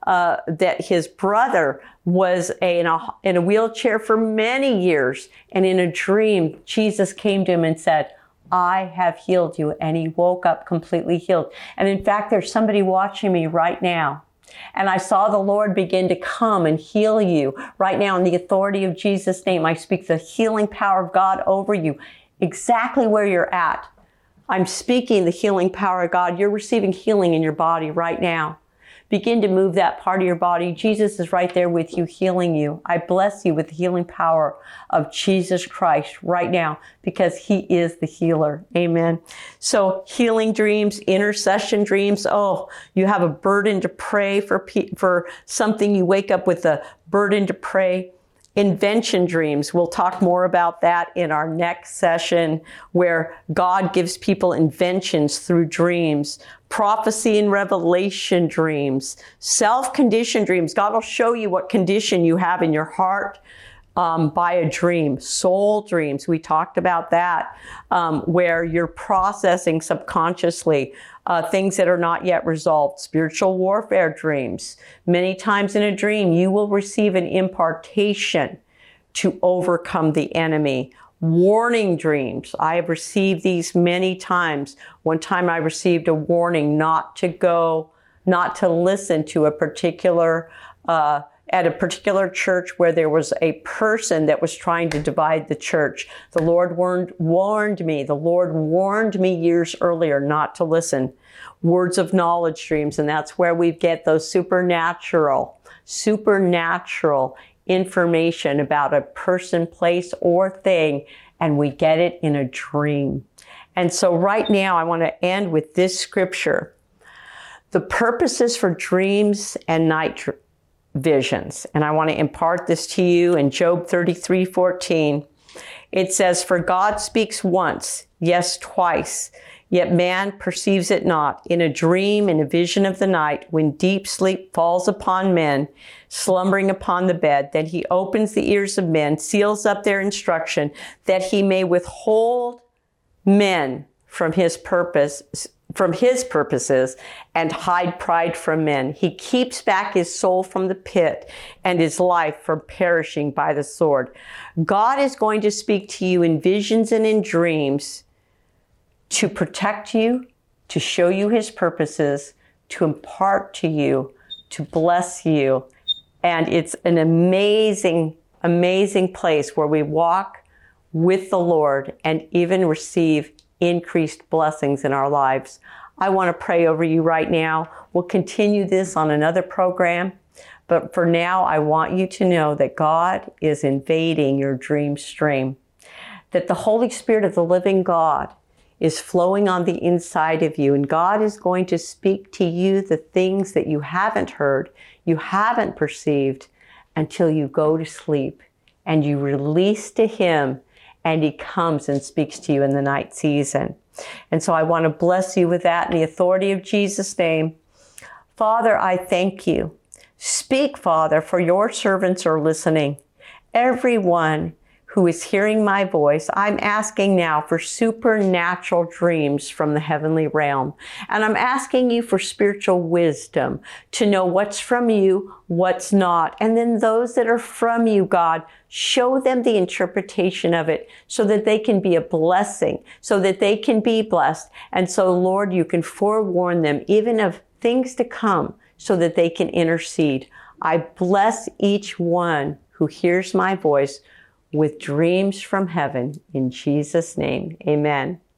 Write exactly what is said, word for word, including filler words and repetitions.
uh, that his brother was a, in, a, in a wheelchair for many years. And in a dream, Jesus came to him and said, I have healed you. And he woke up completely healed. And in fact, there's somebody watching me right now. And I saw the Lord begin to come and heal you right now. In the authority of Jesus' name, I speak the healing power of God over you, exactly where you're at. I'm speaking the healing power of God. You're receiving healing in your body right now. Begin to move that part of your body. Jesus is right there with you, healing you. I bless you with the healing power of Jesus Christ right now, because he is the healer. Amen. So healing dreams, intercession dreams. Oh, you have a burden to pray for, for something. You wake up with a burden to pray. Invention dreams. We'll talk more about that in our next session, where God gives people inventions through dreams. Prophecy and revelation dreams. Self-conditioned dreams. God will show you what condition you have in your heart um, by a dream. Soul dreams. We talked about that, um, where you're processing subconsciously Uh, things that are not yet resolved. Spiritual warfare dreams. Many times in a dream, you will receive an impartation to overcome the enemy. Warning dreams. I have received these many times. One time I received a warning not to go, not to listen to a particular, uh, at a particular church where there was a person that was trying to divide the church. The Lord warned, warned me, the Lord warned me years earlier not to listen. Words of knowledge dreams, and that's where we get those supernatural, supernatural information about a person, place, or thing, and we get it in a dream. And so right now I want to end with this scripture. The purposes for dreams and night dreams. Visions. And I want to impart this to you in Job thirty-three fourteen. It says, for God speaks once, yes, twice, yet man perceives it not. In a dream, in a vision of the night, when deep sleep falls upon men, slumbering upon the bed, then he opens the ears of men, seals up their instruction, that he may withhold men from his purpose, from his purposes, and hide pride from men. He keeps back his soul from the pit and his life from perishing by the sword. God is going to speak to you in visions and in dreams to protect you, to show you his purposes, to impart to you, to bless you. And it's an amazing, amazing place where we walk with the Lord and even receive increased blessings in our lives. I want to pray over you right now. We'll continue this on another program, but for now, I want you to know that God is invading your dream stream, that the Holy Spirit of the living God is flowing on the inside of you, and God is going to speak to you the things that you haven't heard, you haven't perceived, until you go to sleep and you release to him, and he comes and speaks to you in the night season. And so I want to bless you with that in the authority of Jesus' name. Father, I thank you. Speak, Father, for your servants are listening. Everyone who is hearing my voice, I'm asking now for supernatural dreams from the heavenly realm. And I'm asking you for spiritual wisdom to know what's from you, what's not. And then those that are from you, God, show them the interpretation of it so that they can be a blessing, so that they can be blessed. And so, Lord, you can forewarn them even of things to come so that they can intercede. I bless each one who hears my voice with dreams from heaven. In Jesus' name, amen.